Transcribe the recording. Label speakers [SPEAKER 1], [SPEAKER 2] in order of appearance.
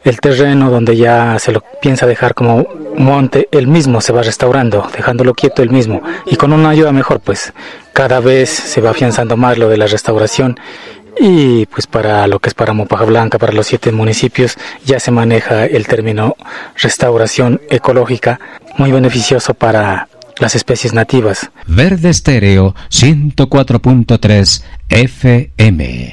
[SPEAKER 1] el terreno donde ya se lo piensa dejar como monte, él mismo se va restaurando, dejándolo quieto él mismo, y con una ayuda mejor, pues cada vez se va afianzando más lo de la restauración. Y pues para lo que es para Mopaja Blanca, para los 7 municipios, ya se maneja el término restauración ecológica, muy beneficioso para las especies nativas.
[SPEAKER 2] Verde Estéreo 104.3 FM.